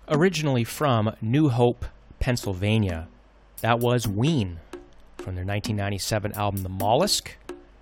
Originally from New Hope, Pennsylvania, that was Ween from their 1997 album The Mollusk.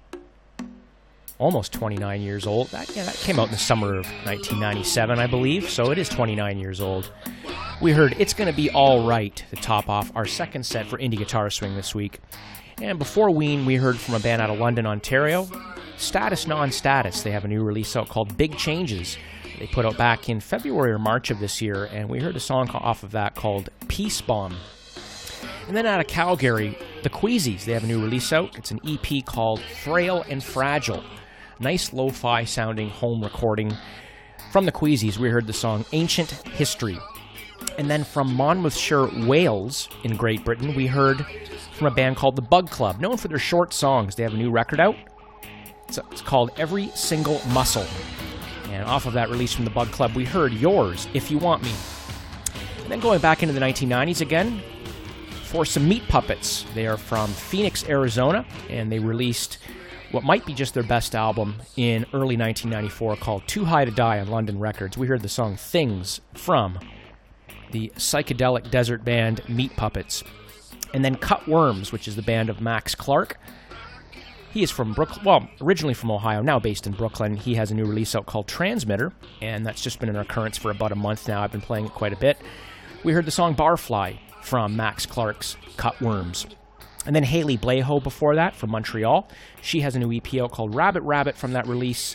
Almost 29 years old. That came out in the summer of 1997, I believe, so it is 29 years old. We heard It's Gonna Be Alright to top off our second set for Indie Guitar Swing this week. And before Ween, we heard from a band out of London, Ontario, Status Non-Status. They have a new release out called Big Changes. They put out back in February or March of this year, and we heard a song off of that called Peace Bomb. And then out of Calgary, the Queasies. They have a new release out. It's an EP called Frail and Fragile. Nice lo-fi sounding home recording. From the Queasies, we heard the song Ancient History. And then from Monmouthshire, Wales, in Great Britain, we heard from a band called The Bug Club, known for their short songs. They have a new record out. It's called Every Single Muscle. And off of that release from The Bug Club, we heard Yours, If You Want Me. And then going back into the 1990s again, for some Meat Puppets. They are from Phoenix, Arizona, and they released what might be just their best album in early 1994 called Too High to Die on London Records. We heard the song Things from the psychedelic desert band Meat Puppets. And then Cut Worms, which is the band of Max Clark. He is from Brooklyn, well, originally from Ohio, now based in Brooklyn. He has a new release out called Transmitter, and that's just been in our currents for about a month now. I've been playing it quite a bit. We heard the song Barfly from Max Clark's Cut Worms. And then Haley Bleho before that from Montreal. She has a new EP out called Rabbit Rabbit from that release.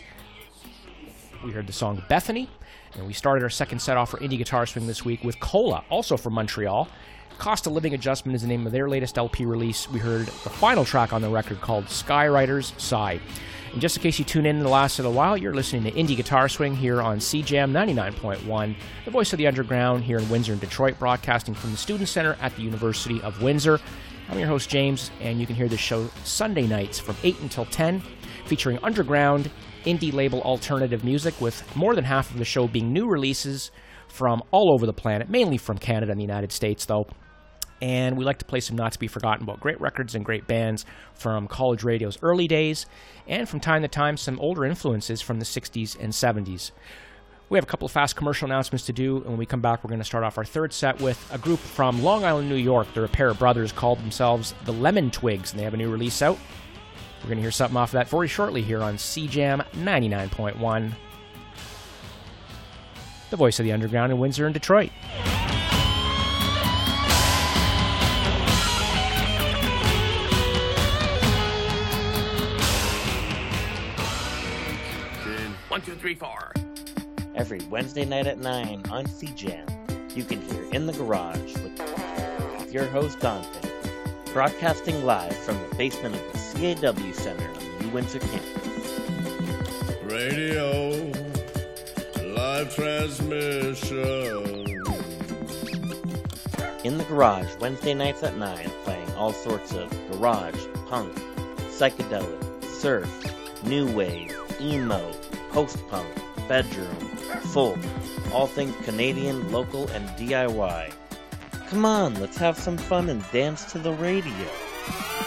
We heard the song Bethany. And we started our second set off for Indie Guitar Swing this week with Cola, also from Montreal. Cost of Living Adjustment is the name of their latest LP release. We heard the final track on the record called Skywriter's Side. And just in case you tune in the last little while, you're listening to Indie Guitar Swing here on CJAM 99.1, the voice of the underground here in Windsor and Detroit, broadcasting from the Student Center at the University of Windsor. I'm your host, James, and you can hear this show Sunday nights from 8 until 10, featuring underground, indie label alternative music, with more than half of the show being new releases from all over the planet, mainly from Canada and the United States, though. And we like to play some not to be forgotten about great records and great bands from college radio's early days, and from time to time some older influences from the 60s and 70s. We have a couple of fast commercial announcements to do, and when we come back, we're going to start off our third set with a group from Long Island, New York. They're a pair of brothers called themselves the Lemon Twigs, and they have a new release out. We're going to hear something off of that very shortly here on CJAM 99.1, the voice of the underground in Windsor and Detroit. One, two, three, four. Every Wednesday night at 9 on CJAM, you can hear In the Garage with your host Dante, broadcasting live from the basement of the CAW Center on the New Windsor campus. Radio, live transmission. In the Garage, Wednesday nights at 9, playing all sorts of garage, punk, psychedelic, surf, new wave, emo, post-punk, bedroom, folk, all things Canadian, local, and DIY. Come on, let's have some fun and dance to the radio.